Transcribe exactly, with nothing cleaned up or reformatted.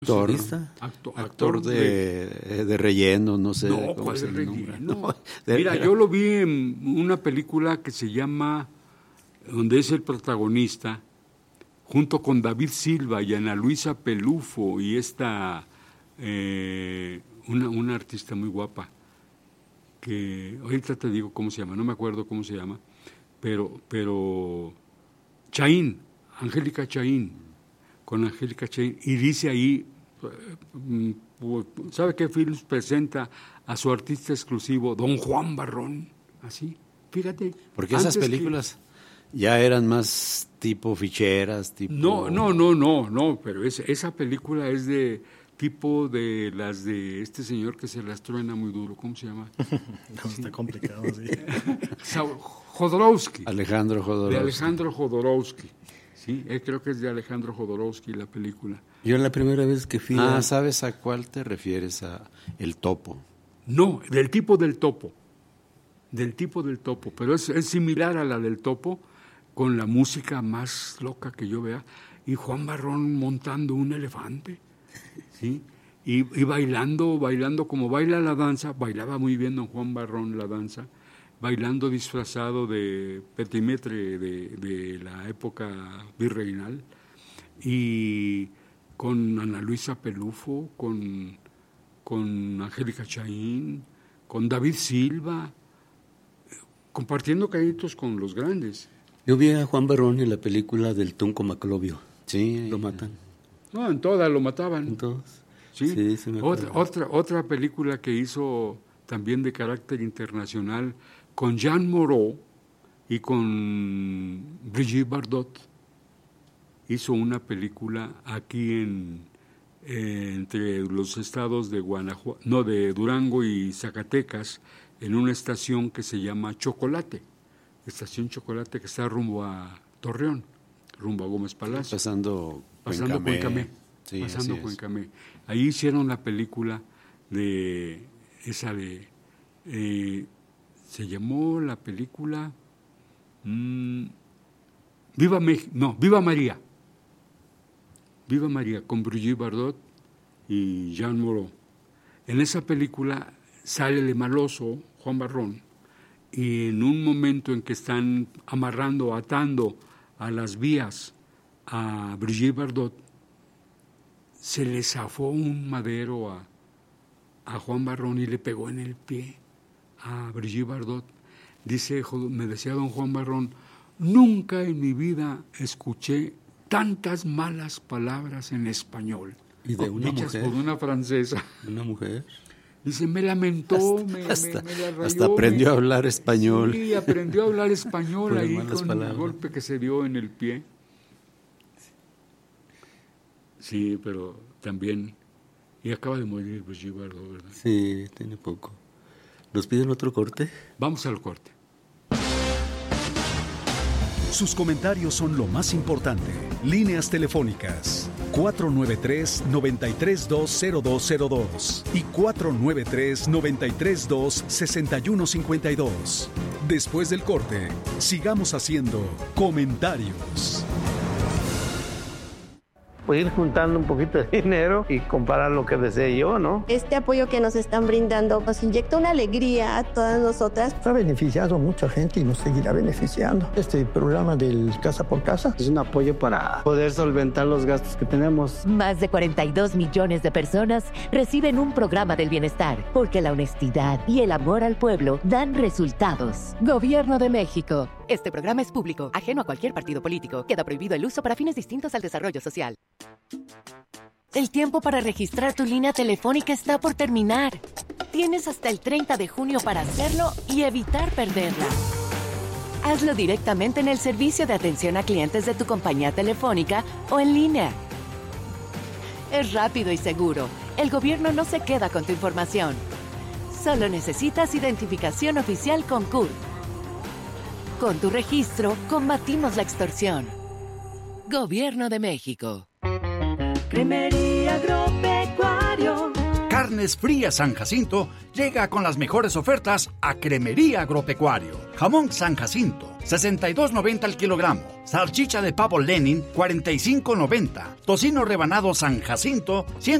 Actor, actor, actor de, de, de relleno, no sé. No, cómo ¿cuál se de relleno? No, de, Mira, yo lo vi en una película que se llama, donde es el protagonista, junto con David Silva y Ana Luisa Pelufo y esta, eh, una, una artista muy guapa, que ahorita te digo cómo se llama, no me acuerdo cómo se llama, pero, pero Chaín, Angélica Chaín, con Angélica Chaín, y dice ahí, ¿sabe qué Films presenta a su artista exclusivo, don Juan Barrón? Así, fíjate. Porque esas películas que... ya eran más tipo ficheras, tipo... No, no, no, no, no, pero es, esa película es de tipo de las de este señor que se las truena muy duro, ¿cómo se llama? No, sí. Está complicado, sí. Jodorowsky. Alejandro Jodorowsky. De Alejandro Jodorowsky. Sí, eh, creo que es de Alejandro Jodorowsky la película. Yo la primera vez que fui Ah, a... ¿sabes a cuál te refieres? A El Topo. No, del tipo del Topo. Del tipo del Topo, pero es, es similar a la del Topo, con la música más loca que yo vea, y Juan Barrón montando un elefante, ¿sí? Y, y bailando, bailando como baila la danza, bailaba muy bien don Juan Barrón la danza, bailando disfrazado de petimetre de, de la época virreinal, y con Ana Luisa Pelufo, con, con Angélica Chaín, con David Silva, compartiendo cariñitos con los grandes. Yo vi a Juan Barrón en la película del Tunco Maclovio. Sí. Lo matan. No, en todas lo mataban. En todas. Sí, sí, sí me otra, otra, otra película que hizo también de carácter internacional, con Jean Moreau y con Brigitte Bardot, hizo una película aquí en eh, entre los estados de Guanajuato, no, de Durango y Zacatecas, en una estación que se llama Chocolate, estación Chocolate que está rumbo a Torreón, rumbo a Gómez Palacio. Pasando Pasando Cuencamé. Sí, pasando Cuencamé. Ahí hicieron la película de esa de eh, se llamó la película mmm, Viva México, no, Viva María. Viva María, con Brigitte Bardot y Jean Moreau. En esa película sale el maloso Juan Barrón, y en un momento en que están amarrando, atando a las vías a Brigitte Bardot, se le zafó un madero a, a Juan Barrón y le pegó en el pie a Brigitte Bardot. Dice, me decía don Juan Barrón, nunca en mi vida escuché tantas malas palabras en español. ¿Y de una dichas mujer? por una francesa. ¿Una mujer? Dice, me lamentó, hasta, me, hasta, me, me la rayó. Hasta aprendió me, a hablar español. Sí, aprendió a hablar español ahí con palabras. el golpe que se dio en el pie. Sí, pero también... Y acaba de morir Brigitte Bardot, ¿verdad? Sí, tiene poco. ¿Nos piden otro corte? Vamos al corte. Sus comentarios son lo más importante. Líneas telefónicas cuatro nueve tres, nueve tres dos, cero dos cero dos y cuatro nueve tres, nueve tres dos, seis uno cinco dos. Después del corte, sigamos haciendo comentarios. Pues ir juntando un poquito de dinero y comprar lo que desee yo, ¿no? Este apoyo que nos están brindando nos inyecta una alegría a todas nosotras. Ha beneficiado a mucha gente y nos seguirá beneficiando. Este programa del Casa por Casa es un apoyo para poder solventar los gastos que tenemos. Más de cuarenta y dos millones de personas reciben un programa del bienestar, porque la honestidad y el amor al pueblo dan resultados. Gobierno de México. Este programa es público, ajeno a cualquier partido político. Queda prohibido el uso para fines distintos al desarrollo social. El tiempo para registrar tu línea telefónica está por terminar. Tienes hasta el treinta de junio para hacerlo y evitar perderla. Hazlo directamente en el servicio de atención a clientes de tu compañía telefónica o en línea. Es rápido y seguro. El gobierno no se queda con tu información. Solo necesitas identificación oficial con C U R. Con tu registro, combatimos la extorsión. Gobierno de México. Cremería Agropecuario. Carne Carnes Frías San Jacinto llega con las mejores ofertas a Cremería Agropecuario. Jamón San Jacinto, sesenta y dos noventa al kilogramo. Salchicha de pavo Lenin, cuarenta y cinco noventa. Tocino rebanado San Jacinto,